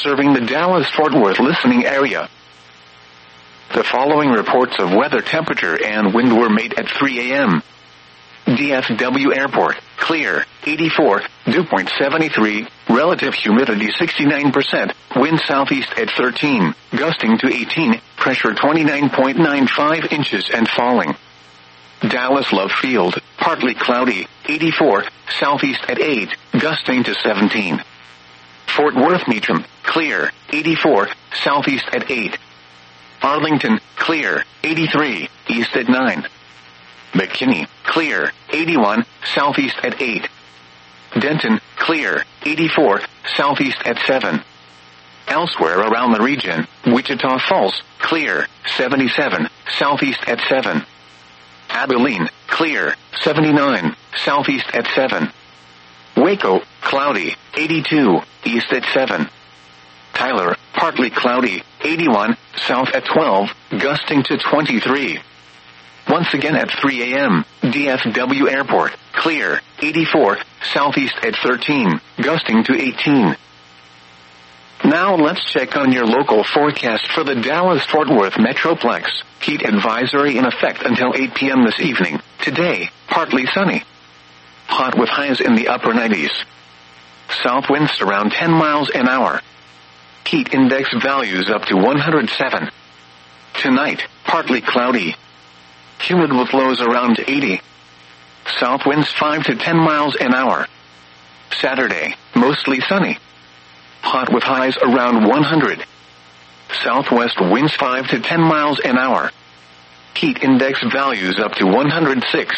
serving the Dallas-Fort Worth listening area. The following reports of weather, temperature, and wind were made at 3 a.m. DFW Airport, clear, 84, dew point 73, relative humidity 69%, wind southeast at 13, gusting to 18, pressure 29.95 inches and falling. Dallas Love Field, partly cloudy, 84, southeast at 8, gusting to 17. Fort Worth Meacham, clear, 84, southeast at 8. Arlington, clear, 83, east at 9. McKinney, clear, 81, southeast at 8. Denton, clear, 84, southeast at 7. Elsewhere around the region, Wichita Falls, clear, 77, southeast at 7. Abilene, clear, 79, southeast at 7. Waco, cloudy, 82, east at 7. Tyler, partly cloudy, 81, south at 12, gusting to 23. Once again at 3 a.m., DFW Airport, clear, 84, southeast at 13, gusting to 18. Now let's check on your local forecast for the Dallas-Fort Worth Metroplex. Heat advisory in effect until 8 p.m. this evening. Today, partly sunny. Hot with highs in the upper 90s. South winds around 10 miles an hour. Heat index values up to 107. Tonight, partly cloudy. Humid with lows around 80. South winds 5 to 10 miles an hour. Saturday, mostly sunny. Hot with highs around 100. Southwest winds 5 to 10 miles an hour. Heat index values up to 106.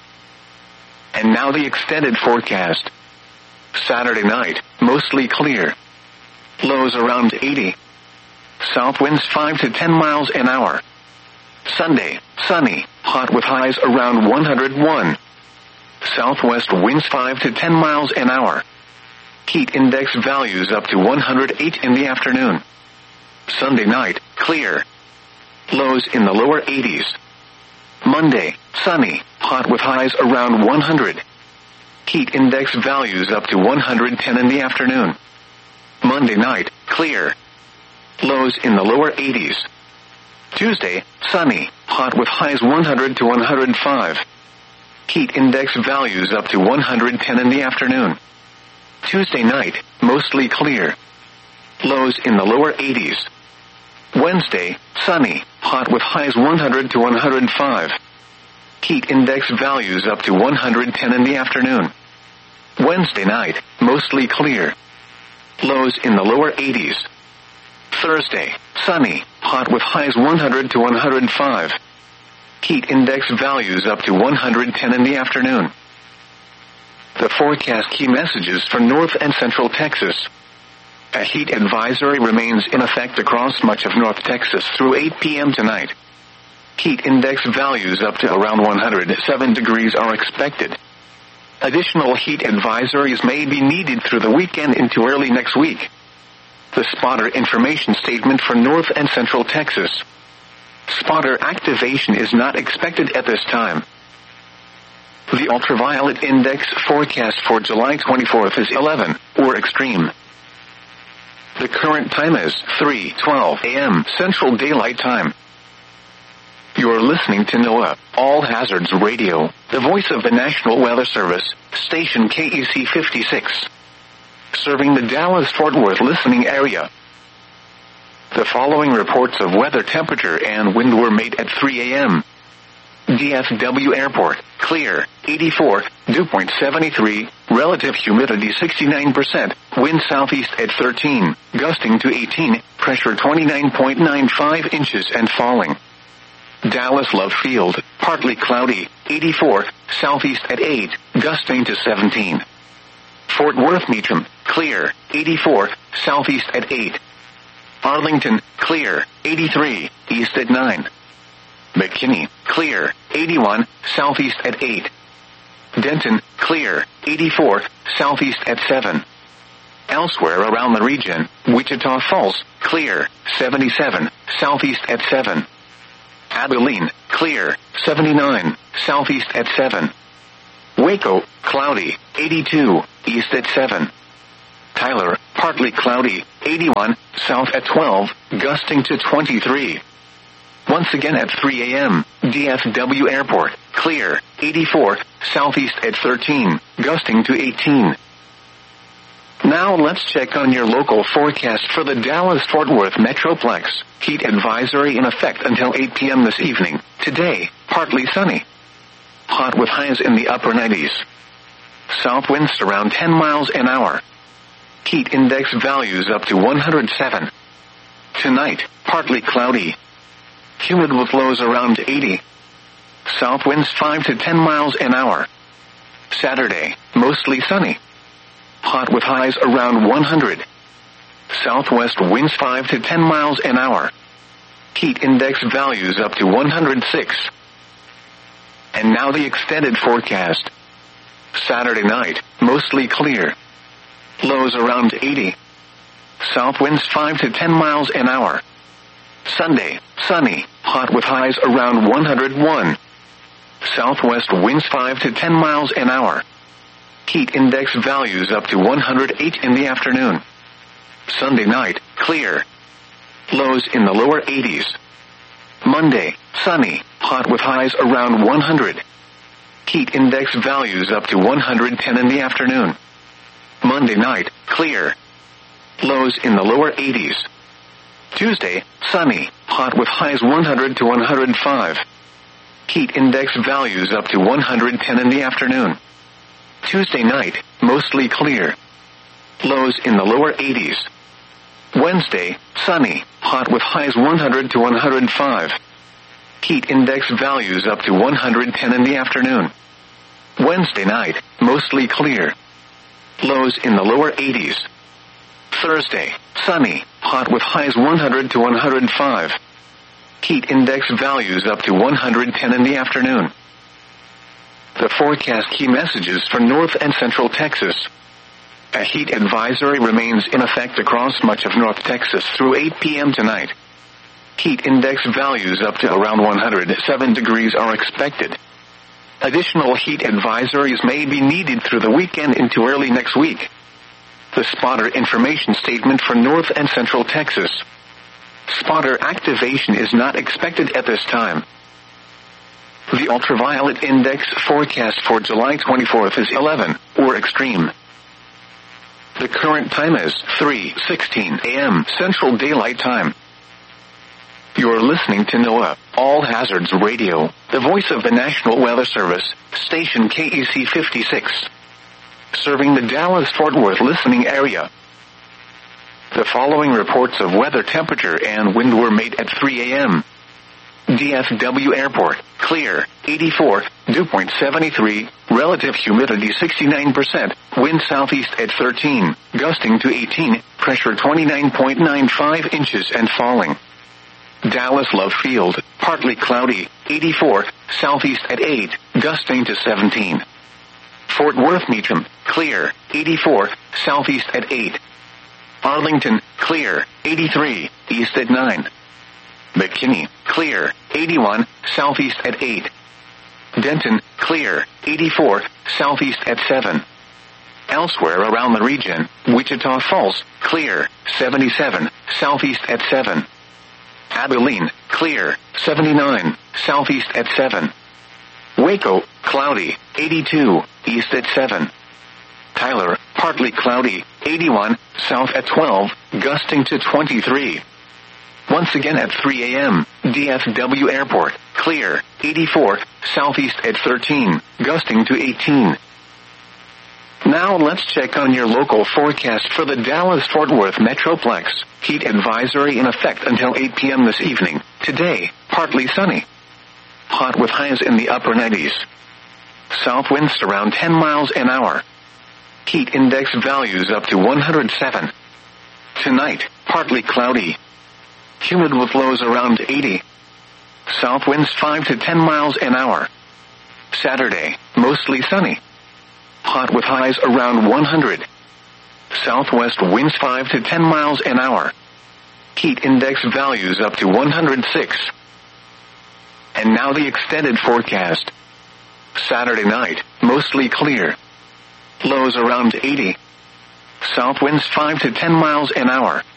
And now the extended forecast. Saturday night, mostly clear. Lows around 80. South winds 5 to 10 miles an hour. Sunday, sunny, hot with highs around 101. Southwest winds 5 to 10 miles an hour. Heat index values up to 108 in the afternoon. Sunday night, clear. Lows in the lower 80s. Monday, sunny, hot with highs around 100. Heat index values up to 110 in the afternoon. Monday night, clear. Lows in the lower 80s. Tuesday, sunny, hot with highs 100 to 105. Heat index values up to 110 in the afternoon. Tuesday night, mostly clear. Lows in the lower 80s. Wednesday, sunny, hot with highs 100 to 105. Heat index values up to 110 in the afternoon. Wednesday night, mostly clear. Lows in the lower 80s. Thursday, sunny, hot with highs 100 to 105. Heat index values up to 110 in the afternoon. The forecast key messages for North and Central Texas. A heat advisory remains in effect across much of North Texas through 8 p.m. tonight. Heat index values up to around 107 degrees are expected. Additional heat advisories may be needed through the weekend into early next week. The spotter information statement for North and Central Texas. Spotter activation is not expected at this time. The ultraviolet index forecast for July 24th is 11, or extreme. The current time is 3:12 a.m. Central Daylight Time. You're listening to NOAA, All Hazards Radio, the voice of the National Weather Service, station KEC 56. Serving the Dallas-Fort Worth listening area. The following reports of weather, temperature, and wind were made at 3 a.m. DFW Airport, clear, 84, dew point 73, relative humidity 69%, wind southeast at 13, gusting to 18, pressure 29.95 inches and falling. Dallas Love Field, partly cloudy, 84, southeast at 8, gusting to 17. Fort Worth Meacham, clear, 84, southeast at 8. Arlington, clear, 83, east at 9. McKinney, clear, 81, southeast at 8. Denton, clear, 84, southeast at 7. Elsewhere around the region, Wichita Falls, clear, 77, southeast at 7. Abilene, clear, 79, southeast at 7. Waco, cloudy, 82, east at 7. Tyler, partly cloudy, 81, south at 12, gusting to 23. Once again at 3 a.m., DFW Airport, clear, 84, southeast at 13, gusting to 18. Now let's check on your local forecast for the Dallas-Fort Worth Metroplex. Heat advisory in effect until 8 p.m. this evening. Today, partly sunny. Hot with highs in the upper 90s. South winds around 10 miles an hour. Heat index values up to 107. Tonight, partly cloudy. Humid with lows around 80. South winds 5 to 10 miles an hour. Saturday, mostly sunny. Hot with highs around 100. Southwest winds 5 to 10 miles an hour. Heat index values up to 106. And now the extended forecast. Saturday night, mostly clear. Lows around 80. South winds 5 to 10 miles an hour. Sunday, sunny, hot with highs around 101. Southwest winds 5 to 10 miles an hour. Heat index values up to 108 in the afternoon. Sunday night, clear. Lows in the lower 80s. Monday, sunny, hot with highs around 100. Heat index values up to 110 in the afternoon. Monday night, clear. Lows in the lower 80s. Tuesday, sunny, hot with highs 100 to 105. Heat index values up to 110 in the afternoon. Tuesday night, mostly clear. Lows in the lower 80s. Wednesday, sunny, hot with highs 100 to 105. Heat index values up to 110 in the afternoon. Wednesday night, mostly clear. Lows in the lower 80s. Thursday, sunny, hot with highs 100 to 105. Heat index values up to 110 in the afternoon. The forecast key messages for North and Central Texas. A heat advisory remains in effect across much of North Texas through 8 p.m. tonight. Heat index values up to around 107 degrees are expected. Additional heat advisories may be needed through the weekend into early next week. The spotter information statement for North and Central Texas. Spotter activation is not expected at this time. The ultraviolet index forecast for July 24th is 11, or extreme. The current time is 3:16 a.m. Central Daylight Time. You're listening to NOAA, All Hazards Radio, the voice of the National Weather Service, station KEC 56. Serving the Dallas-Fort Worth listening area. The following reports of weather temperature and wind were made at 3 a.m. DFW Airport, clear, 84, dew point 73, relative humidity 69%, wind southeast at 13, gusting to 18, pressure 29.95 inches and falling. Dallas Love Field, partly cloudy, 84, southeast at 8, gusting to 17. Fort Worth Meacham, clear, 84, southeast at 8. Arlington, clear, 83, east at 9. McKinney, clear, 81, southeast at 8. Denton, clear, 84, southeast at 7. Elsewhere around the region, Wichita Falls, clear, 77, southeast at 7. Abilene, clear, 79, southeast at 7. Waco, cloudy, 82, east at 7. Tyler, partly cloudy, 81, south at 12, gusting to 23. Once again at 3 a.m., DFW Airport, clear, 84, southeast at 13, gusting to 18. Now let's check on your local forecast for the Dallas-Fort Worth Metroplex. Heat advisory in effect until 8 p.m. this evening. Today, partly sunny. Hot with highs in the upper 90s. South winds around 10 miles an hour. Heat index values up to 107. Tonight, partly cloudy. Humid with lows around 80. South winds 5 to 10 miles an hour. Saturday, mostly sunny. Hot with highs around 100. Southwest winds 5 to 10 miles an hour. Heat index values up to 106. And now the extended forecast. Saturday night, mostly clear. Lows around 80. South winds 5 to 10 miles an hour.